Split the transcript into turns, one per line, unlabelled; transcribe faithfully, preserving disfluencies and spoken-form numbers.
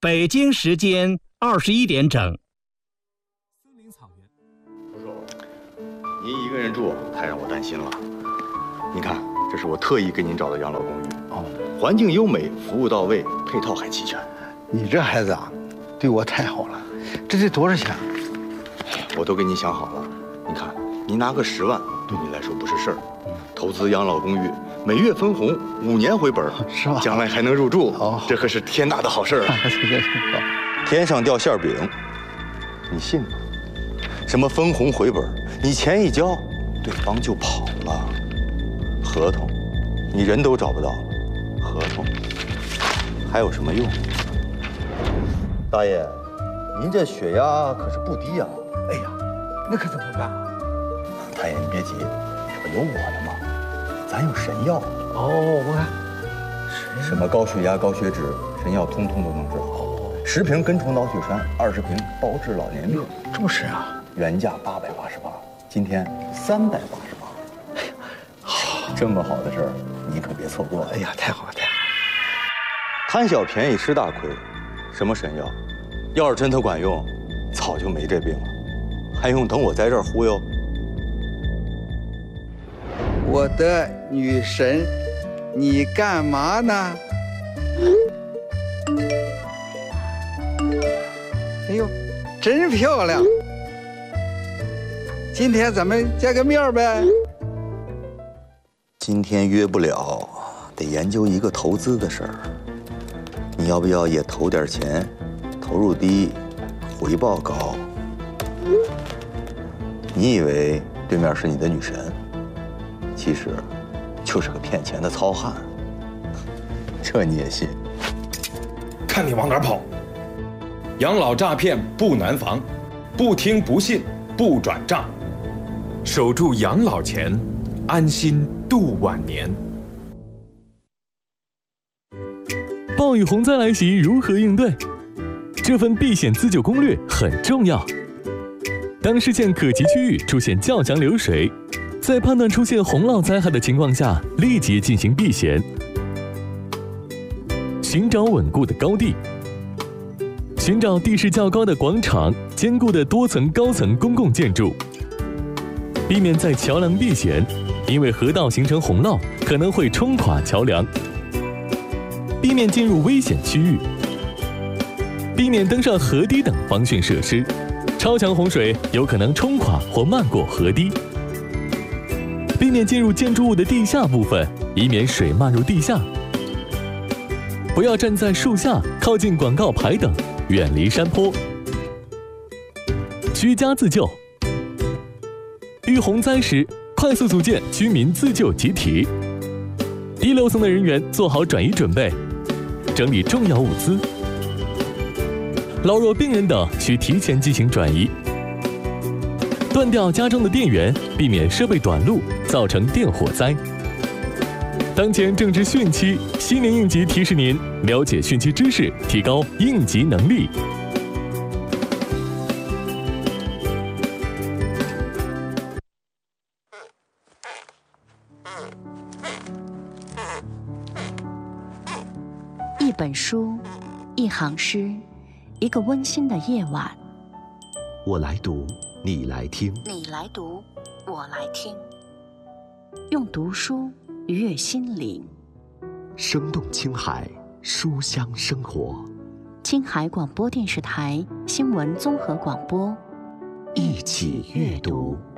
北京时间二十一点整。
森林草原，
叔叔，您一个人住太让我担心了。您看，这是我特意给您找的养老公寓，
哦，
环境优美，服务到位，配套还齐全。
你这孩子啊，对我太好了。这得多少钱？
我都给你想好了。你看，你拿个十万，对你来说不是事儿。投资养老公寓，每月分红，五年回本，
是吧？
将来还能入住，
哦，
这可是天大的好事儿啊！天上掉馅饼，你信吗？什么分红回本，你钱一交，对方就跑了。合同，你人都找不到了，合同还有什么用？大爷，您这血压可是不低呀！
哎呀，那可怎么办啊？
大爷，你别急，这不有我的吗？咱有神药。
哦，我看
什么高血压、高血脂，神药通通都能治好。十瓶根虫脑血栓，二十瓶包治老年病。
这么神啊！
原价八百八十八，今天三百八十八。哎呀，好，这么好的事儿，你可别错过。
哎呀，太好了，太好了！
贪小便宜吃大亏，什么神药？要是真的管用，早就没这病了，还用等我在这儿忽悠？
我的女神，你干嘛呢？哎呦，真漂亮！今天咱们见个面呗。
今天约不了，得研究一个投资的事儿。你要不要也投点钱？投入低，回报高。你以为对面是你的女神？其实，就是个骗钱的糙汉。这你也信？
看你往哪儿跑！养老诈骗不难防，不听不信不转账，守住养老钱，安心度晚年。
暴雨洪灾来袭，如何应对？这份避险自救攻略很重要。当视线可及区域出现较强流水，在判断出现洪涝灾害的情况下，立即进行避险。寻找稳固的高地，寻找地势较高的广场、坚固的多层高层公共建筑，避免在桥梁避险，因为河道形成洪涝，可能会冲垮桥梁。避免进入危险区域，避免登上河堤等防汛设施，超强洪水有可能冲垮或漫过河堤。避免进入建筑物的地下部分，以免水漫入地下。不要站在树下、靠近广告牌等，远离山坡。居家自救，遇洪灾时，快速组建居民自救集体。低楼层的人员做好转移准备，整理重要物资。老弱病人等需提前进行转移。断掉家中的电源，避免设备短路，造成电火灾。当前正值汛期，西年应急提示您了解汛期知识，提高应急能力。
一本书，一行诗，一个温馨的夜晚。
我来读，你来听。
你来读，我来听。用读书愉悦心灵。
生动青海，书香生活。
青海广播电视台新闻综合广播，
一起阅读。